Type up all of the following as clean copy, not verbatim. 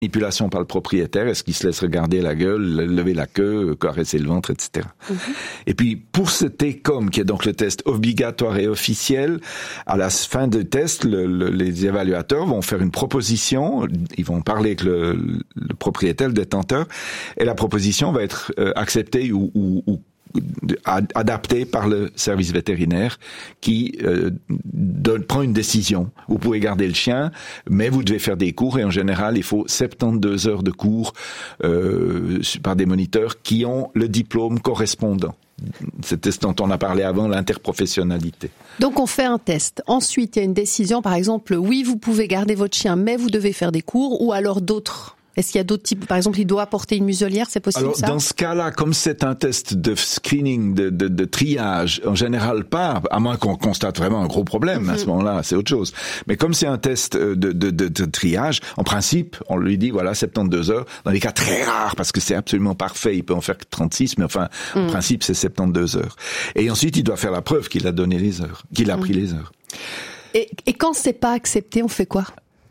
manipulation par le propriétaire, est-ce qu'il se laisse regarder la gueule, lever la queue, caresser le ventre, etc. Et puis, pour ce TECOM, qui est donc le test obligatoire et officiel, à la fin du test, les évaluateurs vont faire une proposition, ils vont parler avec le propriétaire, le détenteur, et la proposition va être acceptée ou adapté par le service vétérinaire qui prend une décision. Vous pouvez garder le chien, mais vous devez faire des cours et en général, il faut 72 heures de cours par des moniteurs qui ont le diplôme correspondant. C'était ce dont on a parlé avant, l'interprofessionnalité. Donc on fait un test. Ensuite, il y a une décision, par exemple, oui, vous pouvez garder votre chien, mais vous devez faire des cours, ou alors d'autres. Est-ce qu'il y a d'autres types? Par exemple, il doit porter une muselière, c'est possible? Alors, ça? dans ce cas-là, comme c'est un test de screening, de triage, en général pas, à moins qu'on constate vraiment un gros problème, à ce moment-là, c'est autre chose. Mais comme c'est un test de triage, en principe, on lui dit, voilà, 72 heures, dans les cas très rares, parce que c'est absolument parfait, il peut en faire que 36, mais enfin, en principe, c'est 72 heures. Et ensuite, il doit faire la preuve qu'il a donné les heures, qu'il a pris les heures. Et quand c'est pas accepté, on fait quoi?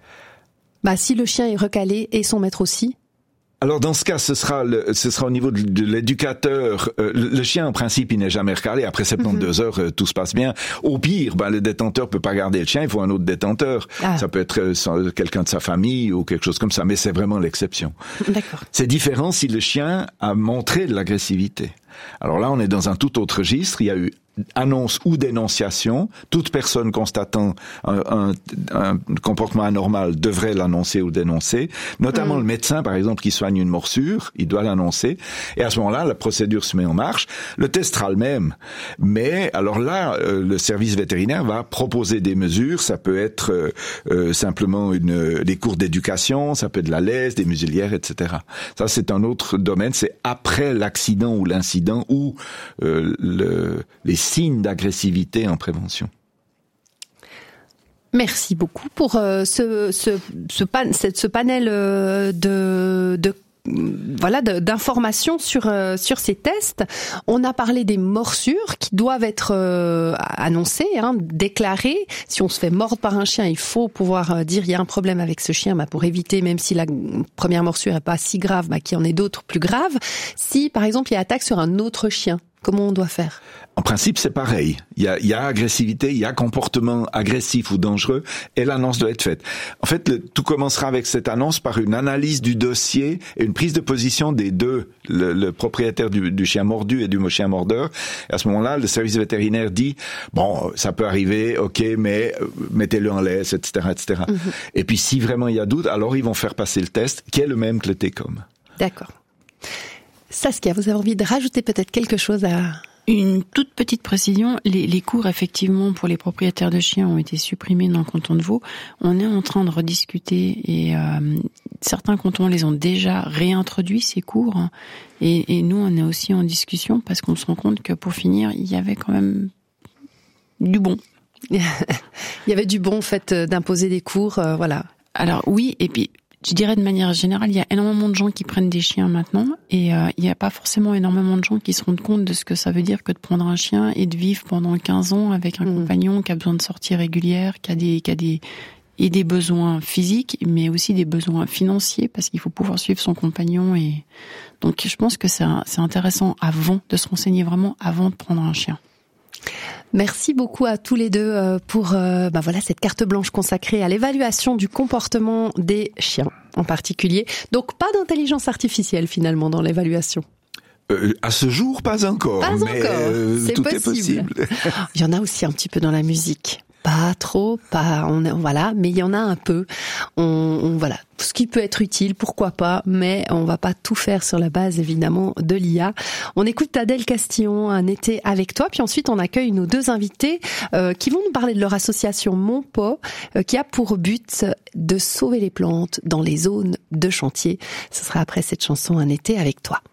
Si le chien est recalé et son maître aussi. Alors dans ce cas, ce sera au niveau de l'éducateur. Le chien, en principe, il n'est jamais recalé. Après 72 heures, tout se passe bien. Au pire, le détenteur peut pas garder le chien, il faut un autre détenteur. Ça peut être quelqu'un de sa famille ou quelque chose comme ça, mais c'est vraiment l'exception. D'accord. C'est différent si le chien a montré de l'agressivité. Alors là, on est dans un tout autre registre. Il y a eu annonce ou dénonciation. Toute personne constatant un comportement anormal devrait l'annoncer ou dénoncer. Notamment le médecin, par exemple, qui soigne une morsure, il doit l'annoncer. Et à ce moment-là, la procédure se met en marche. Le test sera le même. Mais alors là, le service vétérinaire va proposer des mesures. Ça peut être simplement des cours d'éducation, ça peut être de la laisse, des muselières, etc. Ça, c'est un autre domaine. C'est après l'accident ou l'incident ou les signes d'agressivité en prévention. Merci beaucoup pour ce panel d'informations sur ces tests. On a parlé des morsures qui doivent être annoncées, déclarées. Si on se fait mordre par un chien, il faut pouvoir dire il y a un problème avec ce chien, pour éviter, même si la première morsure est pas si grave, qu'il y en ait d'autres plus graves. Si par exemple il y a attaque sur un autre chien, comment on doit faire? En principe, c'est pareil. Il y a agressivité, il y a comportement agressif ou dangereux, et l'annonce doit être faite. En fait, tout commencera avec cette annonce par une analyse du dossier et une prise de position des deux, le propriétaire du chien mordu et du chien mordeur. Et à ce moment-là, le service vétérinaire dit, bon, ça peut arriver, ok, mais mettez-le en laisse, etc., etc. Et puis, si vraiment il y a doute, alors ils vont faire passer le test, qui est le même que le TECOM. D'accord. Saskia, vous avez envie de rajouter peut-être quelque chose à... Une toute petite précision, les cours effectivement pour les propriétaires de chiens ont été supprimés dans le canton de Vaud. On est en train de rediscuter et certains cantons les ont déjà réintroduits ces cours et nous on est aussi en discussion parce qu'on se rend compte que pour finir il y avait quand même du bon. Il y avait du bon en fait d'imposer des cours, voilà. Alors oui, et puis je dirais de manière générale, il y a énormément de gens qui prennent des chiens maintenant et il n'y a pas forcément énormément de gens qui se rendent compte de ce que ça veut dire que de prendre un chien et de vivre pendant 15 ans avec un compagnon qui a besoin de sorties régulières, qui a des besoins physiques, mais aussi des besoins financiers parce qu'il faut pouvoir suivre son compagnon et donc je pense que c'est intéressant de se renseigner vraiment avant de prendre un chien. Merci beaucoup à tous les deux pour cette carte blanche consacrée à l'évaluation du comportement des chiens en particulier. Donc pas d'intelligence artificielle finalement dans l'évaluation. À ce jour, pas encore. Pas mais encore. C'est tout possible. est possible. Il y en a aussi un petit peu dans la musique. Pas trop, mais il y en a un peu. Ce qui peut être utile, pourquoi pas, mais on va pas tout faire sur la base évidemment de l'IA. On écoute Adèle Castillon, Un été avec toi, puis ensuite on accueille nos deux invités qui vont nous parler de leur association Mon Pot, qui a pour but de sauver les plantes dans les zones de chantier. Ce sera après cette chanson Un été avec toi.